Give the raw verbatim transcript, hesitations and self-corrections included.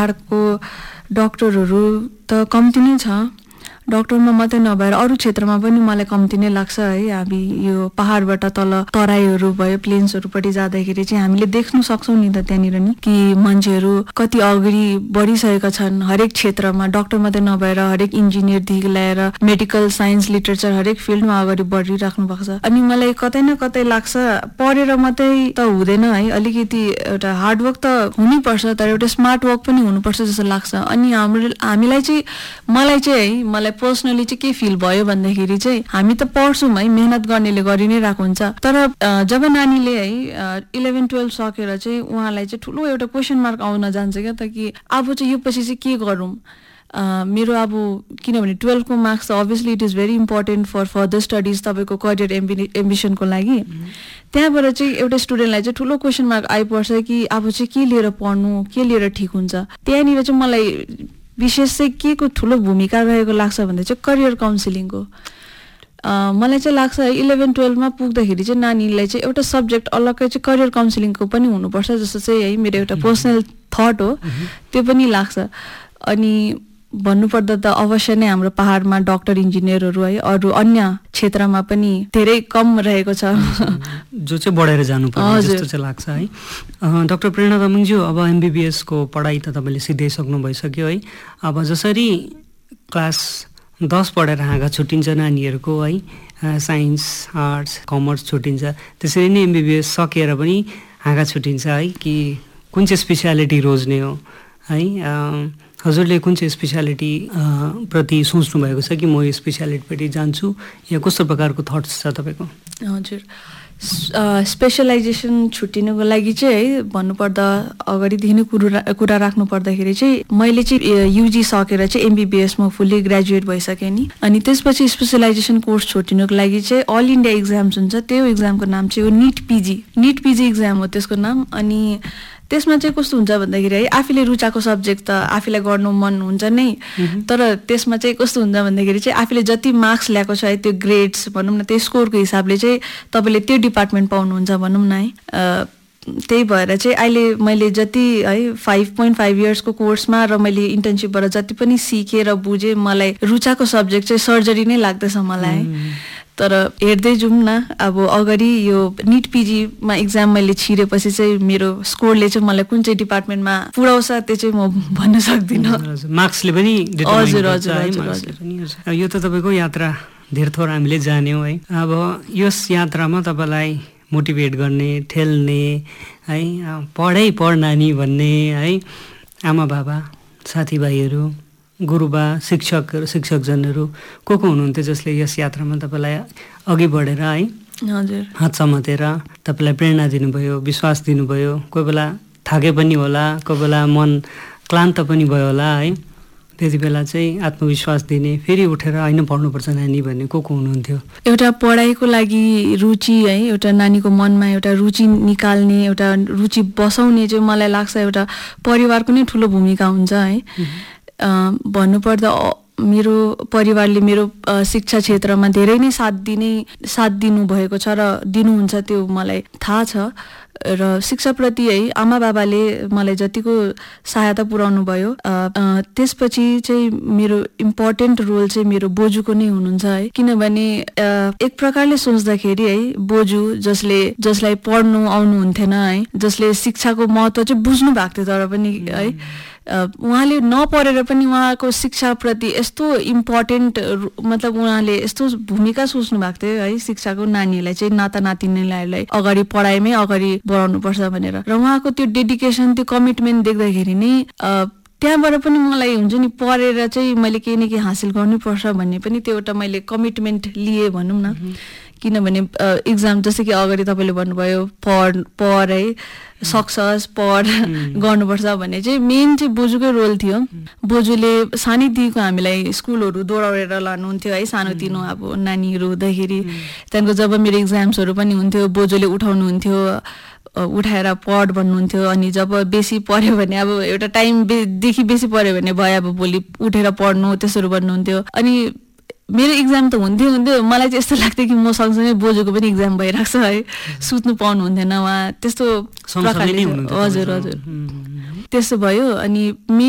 पहाडको डक्टरहरू त कम्ती नै छ, डक्टरमा मात्रै नभएर अरू क्षेत्रमा पनि मलाई कम्ती नै लाग्छ है। हामी यो पहाडबाट तल तराईहरू भयो, प्लेन्सहरूपट्टि जाँदाखेरि चाहिँ हामीले देख्न सक्छौँ नि त त्यहाँनिर नि कि मान्छेहरू कति अगाडि बढिसकेका छन् हरेक क्षेत्रमा, डक्टर मात्रै नभएर हरेक इन्जिनियरदेखि लिएर मेडिकल साइन्स लिटरेचर हरेक फिल्डमा अगाडि बढिराख्नु भएको छ। अनि मलाई कतै न कतै लाग्छ पढेर मात्रै त हुँदैन है, अलिकति एउटा हार्डवर्क त हुनैपर्छ, तर एउटा स्मार्ट वर्क पनि हुनुपर्छ जस्तो लाग्छ। अनि हाम्रो हामीलाई चाहिँ मलाई चाहिँ है मलाई पर्सनली चाहिँ के फिल भयो भन्दाखेरि चाहिँ हामी त पढ्छौँ है, मेहनत गर्नेले गरि नै रहेको हुन्छ, तर जब नानीले है इलेभेन टुवेल्भ सकेर चाहिँ उहाँलाई चाहिँ ठुलो एउटा क्वेसन मार्क आउन जान्छ क्या त कि अब चाहिँ यो पछि चाहिँ के गरौँ मेरो। अब किनभने टुवेल्भको मार्क्स त obviously it is very important for further studies, तपाईँको करियर एम्बि एम्बिसनको लागि। त्यहाँबाट चाहिँ एउटा स्टुडेन्टलाई चाहिँ ठुलो क्वेसन मार्क आइपर्छ कि अब चाहिँ के लिएर पढ्नु, के लिएर ठिक हुन्छ। त्यहाँनिर चाहिँ मलाई विशेष चाहिँ के को ठुलो भूमिका रहेको लाग्छ भन्दा चाहिँ करियर काउन्सिलिङको। मलाई चाहिँ लाग्छ इलेभेन टुवेल्भमा पुग्दाखेरि चाहिँ नानीलाई चाहिँ एउटा सब्जेक्ट अलग्गै चाहिँ करियर काउन्सिलिङको पनि हुनुपर्छ जस्तो चाहिँ है मेरो एउटा पर्सनल थट हो, त्यो पनि लाग्छ। अनि भन्नुपर्दा त अवश्य नै हाम्रो पहाडमा डक्टर इन्जिनियरहरू है अरू अन्य क्षेत्रमा पनि धेरै कम रहेको छ जो चाहिँ बढेर जानुपर्ने जस्तो चाहिँ लाग्छ है। डाक्टर प्रेरणा तामाङज्यू, अब एमबिबिएसको पढाइ त तपाईँले सिधाइसक्नु भइसक्यो है। अब जसरी क्लास दस पढेर हाँगा छुट्टिन्छ नानीहरूको है, साइन्स आर्ट्स कमर्स छुट्टिन्छ, त्यसरी नै एमबिबिएस सकेर पनि हाँगा छुट्टिन्छ है कि कुन चाहिँ स्पेसियालिटी रोज्ने हो है। हजुरले कुन चाहिँ स्पेसियालिटी प्रति सोच्नु भएको छ कि म यो स्पेसियालिटीपट्टि जान्छु, या कस्तो प्रकारको थट्स छ तपाईँको? हजुर, स्पेसलाइजेसन छुट्टिनुको लागि चाहिँ है भन्नुपर्दा अगाडिदेखि नै कुरा कुरा राख्नु पर्दाखेरि चाहिँ मैले चाहिँ युजी सकेर चाहिँ एमबिबिएसमा फुल्ली ग्रेजुएट भइसकेँ नि। अनि त्यसपछि स्पेसलाइजेसन कोर्स छुट्टिनुको लागि चाहिँ अल इन्डिया इक्जाम्स हुन्छ, त्यो इक्जामको नाम चाहिँ हो neat PG. Neat PG exam हो त्यसको नाम। अनि त्यसमा चाहिँ कस्तो हुन्छ भन्दाखेरि है आफूले रुचाएको सब्जेक्ट त आफूलाई गर्नु मन हुन्छ नै, तर त्यसमा चाहिँ कस्तो हुन्छ भन्दाखेरि चाहिँ आफूले जति मार्क्स ल्याएको छ है त्यो ग्रेड्स भनौँ न, त्यो स्कोरको हिसाबले चाहिँ तपाईँले त्यो डिपार्टमेन्ट पाउनुहुन्छ भनौँ न है। त्यही भएर चाहिँ अहिले मैले जति है फाइभ पोइन्ट फाइभ इयर्सको कोर्समा र मैले इन्टर्नसिपबाट जति पनि सिकेँ र बुझेँ, मलाई रुचाएको सब्जेक्ट चाहिँ सर्जरी नै लाग्दैछ मलाई। तर हेर्दै जाउँ न, अब अगाडि यो निट पिजीमा इक्जाम मैले छिरेपछि चाहिँ मेरो स्कोरले चाहिँ मलाई कुन चाहिँ डिपार्टमेन्टमा पुर्याउँछ त्यो चाहिँ म भन्न सक्दिनँ। मार्क्सले पनि हजुर हजुर हजुर। यो त तपाईँको यात्रा धेर थोर हामीले जान्यौँ है। अब यस यात्रामा तपाईँलाई मोटिभेट गर्ने, ठेल्ने है, पढै पढ नानी भन्ने है आमा बाबा, साथीभाइहरू, गुरुबा, शिक्षकहरू, शिक्षकजनहरू को को हुनुहुन्थ्यो जसले यस यात्रामा तपाईँलाई अघि बढेर है हजुर हात समातेर तपाईँलाई प्रेरणा दिनुभयो, विश्वास दिनुभयो? कोही बेला थाके पनि होला, कोही बेला मन क्लान्त पनि भयो होला है, त्यति बेला चाहिँ आत्मविश्वास दिने, फेरि उठेर होइन पढ्नुपर्छ नानी भन्ने को को हुनुहुन्थ्यो? एउटा पढाइको लागि रुचि है, एउटा नानीको मनमा एउटा रुचि निकाल्ने, एउटा रुचि बसाउने चाहिँ मलाई लाग्छ एउटा परिवारको नै ठुलो भूमिका हुन्छ है। भन्नुपर्दा मेरो परिवारले मेरो शिक्षा क्षेत्रमा धेरै नै साथ दिने साथ दिनुभएको छ र दिनुहुन्छ, त्यो मलाई थाहा छ। र शिक्षाप्रति है आमा बाबाले मलाई जतिको सहायता पुर्याउनु भयो, त्यसपछि चाहिँ मेरो इम्पोर्टेन्ट रोल चाहिँ मेरो बोजूको नै हुनुहुन्छ है। किनभने एक प्रकारले सोच्दाखेरि है बोजू जसले जसलाई पढ्नु आउनुहुन्थेन है, जसले शिक्षाको महत्त्व चाहिँ बुझ्नु भएको थियो तर पनि है उहाँले नपढेर पनि उहाँको शिक्षाप्रति यस्तो इम्पोर्टेन्ट मतलब उहाँले यस्तो भूमिका सोच्नु भएको थियो है शिक्षाको, नानीहरूलाई चाहिँ नाता नातिनीलाई अगाडि पढाइमै अगाडि बढाउनुपर्छ भनेर। र उहाँको त्यो डेडिकेसन, त्यो कमिटमेन्ट देख्दाखेरि नै त्यहाँबाट पनि मलाई हुन्छ नि पढेर चाहिँ मैले केही न केही हासिल गर्नुपर्छ भन्ने पनि त्यो एउटा मैले कमिटमेन्ट लिएँ भनौँ न। किनभने इक्जाम जस्तै कि अगाडि तपाईँले भन्नुभयो पढ पढ है, सक्सेस पढ गर्नुपर्छ भन्ने चाहिँ मेन चाहिँ बोजूकै रोल थियो। बोजूले सानैदेखिको हामीलाई स्कुलहरू दौडाएर लानुहुन्थ्यो है, सानोतिनो अब नानीहरू हुँदाखेरि। त्यहाँदेखिको जब मेरो इक्जाम्सहरू पनि हुन्थ्यो बोजूले उठाउनुहुन्थ्यो, उठाएर पढ भन्नुहुन्थ्यो। अनि जब बेसी पढ्यो भने अब एउटा टाइमदेखि बेसी पढ्यो भने भयो, अब भोलि उठेर पढ्नु त्यसरी भन्नुहुन्थ्यो। अनि मेरो इक्जाम त हुन्थ्यो हुन्थ्यो मलाई चाहिँ यस्तो लाग्थ्यो कि म सँगसँगै बोजूको पनि इक्जाम भइरहेको छ है, सुत्नु पाउनु हुन्थेन उहाँ, त्यस्तो प्रकारले। हजुर हजुर त्यस्तो भयो। अनि